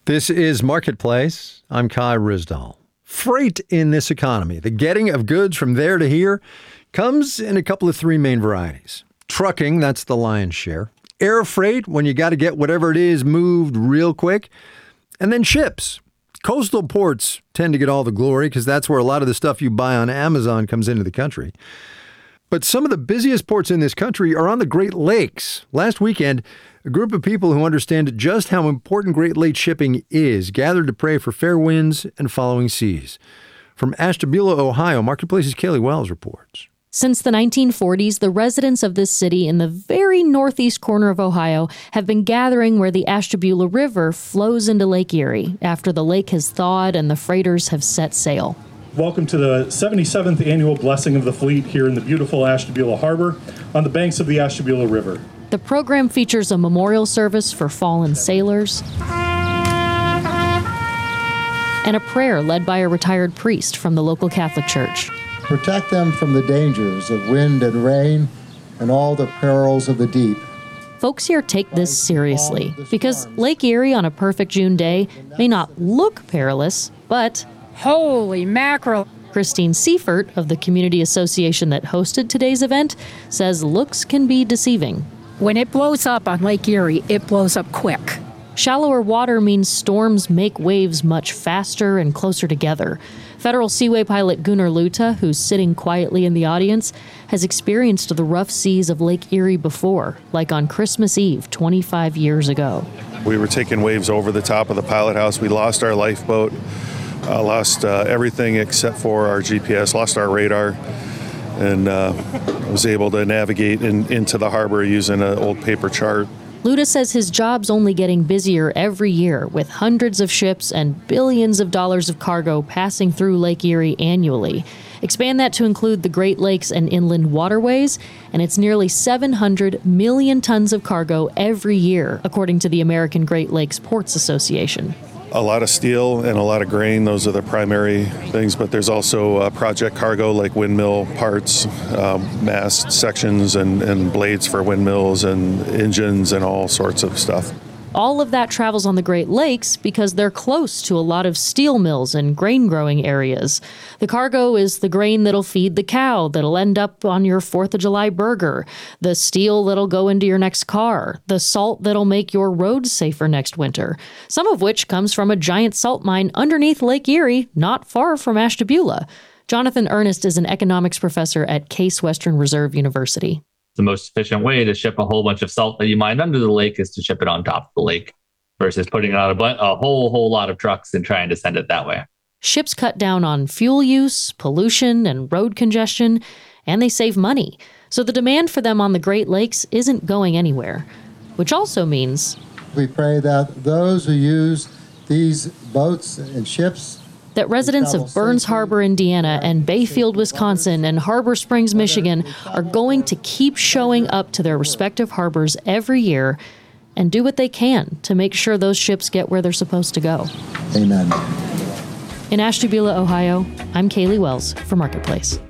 This is Marketplace. I'm Kai Ryssdal. Freight in this economy, the getting of goods from there to here, comes in a couple of three main varieties. Trucking, that's the lion's share. Air freight, when you got to get whatever it is moved real quick. And then ships. Coastal ports tend to get all the glory because that's where a lot of the stuff you buy on Amazon comes into the country. But some of the busiest ports in this country are on the Great Lakes. Last weekend, a group of people who understand just how important Great Lakes shipping is gathered to pray for fair winds and following seas. From Ashtabula, Ohio, Marketplace's Kaylee Wells reports. Since the 1940s, the residents of this city in the very northeast corner of Ohio have been gathering where the Ashtabula River flows into Lake Erie after the lake has thawed and the freighters have set sail. Welcome to the 77th annual Blessing of the Fleet here in the beautiful Ashtabula Harbor on the banks of the Ashtabula River. The program features a memorial service for fallen sailors and a prayer led by a retired priest from the local Catholic Church. Protect them from the dangers of wind and rain and all the perils of the deep. Folks here take this seriously because Lake Erie on a perfect June day may not look perilous, but holy mackerel. Christine Seifert of the community association that hosted today's event says looks can be deceiving. When it blows up on Lake Erie, it blows up quick. Shallower water means storms make waves much faster and closer together. Federal Seaway pilot Gunnar Luta, who's sitting quietly in the audience, has experienced the rough seas of Lake Erie before, like on Christmas Eve 25 years ago. We were taking waves over the top of the pilot house. We lost our lifeboat, lost everything except for our GPS, lost our radar, and was able to navigate into the harbor using an old paper chart. Luta says his job's only getting busier every year, with hundreds of ships and billions of dollars of cargo passing through Lake Erie annually. Expand that to include the Great Lakes and inland waterways, and it's nearly 700 million tons of cargo every year, according to the American Great Lakes Ports Association. A lot of steel and a lot of grain, those are the primary things, but there's also project cargo like windmill parts, mast sections and blades for windmills and engines and all sorts of stuff. All of that travels on the Great Lakes because they're close to a lot of steel mills and grain-growing areas. The cargo is the grain that'll feed the cow that'll end up on your 4th of July burger, the steel that'll go into your next car, the salt that'll make your roads safer next winter, some of which comes from a giant salt mine underneath Lake Erie, not far from Ashtabula. Jonathan Ernest is an economics professor at Case Western Reserve University. The most efficient way to ship a whole bunch of salt that you mine under the lake is to ship it on top of the lake versus putting it on a whole lot of trucks and trying to send it that way. Ships cut down on fuel use, pollution, and road congestion, and they save money. So the demand for them on the Great Lakes isn't going anywhere, which also means we pray that those who use these boats and ships that residents of Burns Harbor, Indiana, and Bayfield, Wisconsin, and Harbor Springs, Michigan, are going to keep showing up to their respective harbors every year and do what they can to make sure those ships get where they're supposed to go. Amen. In Ashtabula, Ohio, I'm Kaylee Wells for Marketplace.